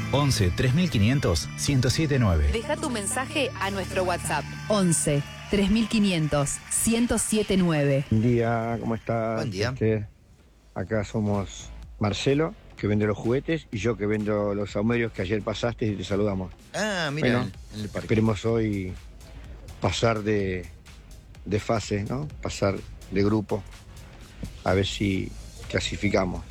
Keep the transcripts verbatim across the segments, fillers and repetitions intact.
once tres mil quinientos ciento siete nueve. Deja tu mensaje a nuestro WhatsApp. once tres mil quinientos ciento siete nueve. Buen día, ¿cómo estás? Buen día. Este, acá somos Marcelo, que vende los juguetes, y yo que vendo los saumerios que ayer pasaste y te saludamos. Ah, mira, Bueno, en el parque. Esperemos hoy pasar de, de fase, ¿no? Pasar de grupo, a ver si clasificamos.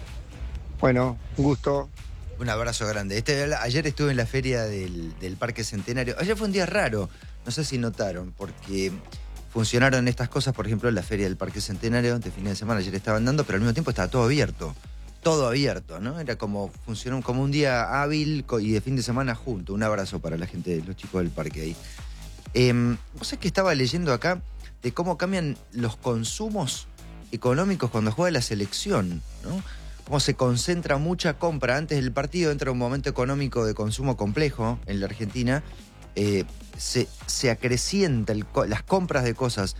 Bueno, un gusto. Un abrazo grande. Este, ayer estuve en la feria del, del Parque Centenario. Ayer fue un día raro, no sé si notaron, porque funcionaron estas cosas, por ejemplo, en la feria del Parque Centenario de fin de semana, ayer estaban dando, pero al mismo tiempo estaba todo abierto. Todo abierto, ¿no? Era como, funcionó como un día hábil y de fin de semana junto. Un abrazo para la gente, los chicos del parque ahí. Eh, Vos sabés que estaba leyendo acá de cómo cambian los consumos económicos cuando juega la selección, ¿no? Cómo se concentra mucha compra antes del partido, entra un momento económico de consumo complejo en la Argentina, eh, se, se acrecienta el, las compras de cosas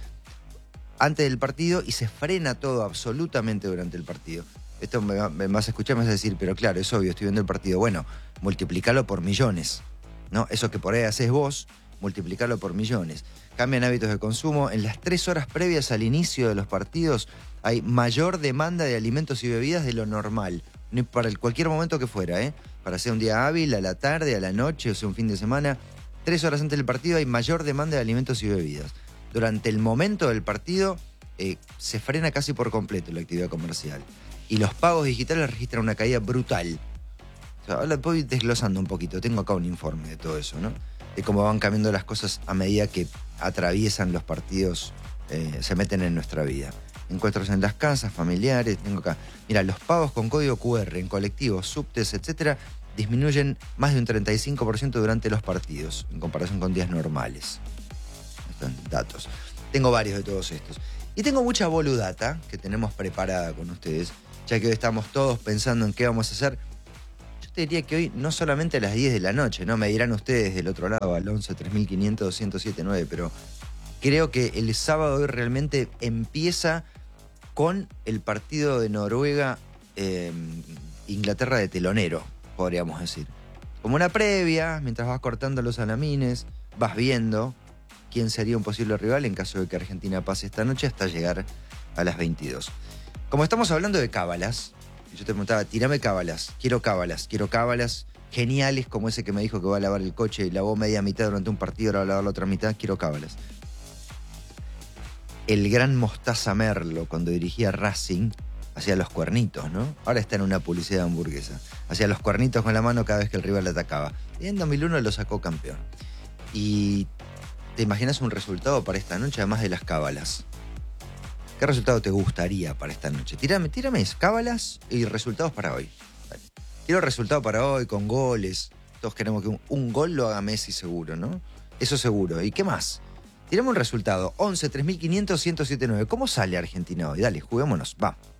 antes del partido y se frena todo absolutamente durante el partido. Esto me, va, me vas a escuchar, me vas a decir, pero claro, es obvio, estoy viendo el partido. Bueno, multiplicarlo por millones, ¿no? Eso que por ahí haces vos, multiplicarlo por millones. Cambian hábitos de consumo. En las tres horas previas al inicio de los partidos hay mayor demanda de alimentos y bebidas de lo normal. Para el, cualquier momento que fuera, ¿eh? Para ser un día hábil, a la tarde, a la noche, o sea, un fin de semana. Tres horas antes del partido hay mayor demanda de alimentos y bebidas. Durante el momento del partido eh, se frena casi por completo la actividad comercial. Y los pagos digitales registran una caída brutal. O sea, ahora voy desglosando un poquito. Tengo acá un informe de todo eso, ¿no? De cómo van cambiando las cosas a medida que atraviesan los partidos, eh, se meten en nuestra vida. Encuentros en las casas, familiares, tengo acá. Mira, los pagos con código cu erre en colectivos, subtes, etcétera, disminuyen más de un treinta y cinco por ciento durante los partidos, en comparación con días normales. Están datos. Tengo varios de todos estos. Y tengo mucha boludata que tenemos preparada con ustedes, ya que hoy estamos todos pensando en qué vamos a hacer. Yo te diría que hoy no solamente a las diez de la noche, ¿no? Me dirán ustedes del otro lado, al once tres mil quinientos ciento siete nueve, pero creo que el sábado hoy realmente empieza con el partido de Noruega, eh, Inglaterra de telonero, podríamos decir. Como una previa, mientras vas cortando los salamines, vas viendo quién sería un posible rival en caso de que Argentina pase esta noche hasta llegar a las veintidós. Como estamos hablando de cábalas, yo te preguntaba, tirame cábalas, quiero cábalas, quiero cábalas geniales como ese que me dijo que va a lavar el coche y lavó media mitad durante un partido, ahora va a lavar la otra mitad, quiero cábalas. El gran Mostaza Merlo, cuando dirigía Racing, hacía los cuernitos, ¿no? Ahora está en una publicidad de hamburguesa. Hacía los cuernitos con la mano cada vez que el rival le atacaba. Y en dos mil uno lo sacó campeón. Y ¿te imaginas un resultado para esta noche, además de las cábalas? ¿Qué resultado te gustaría para esta noche? Tírame, tírame cábalas y resultados para hoy. Vale. Quiero resultado para hoy, con goles. Todos queremos que un, un gol lo haga Messi seguro, ¿no? Eso seguro. ¿Y qué más? Tirame un resultado. once tres mil quinientos ciento siete nueve. ¿Cómo sale Argentina hoy? Dale, juguémonos. Va.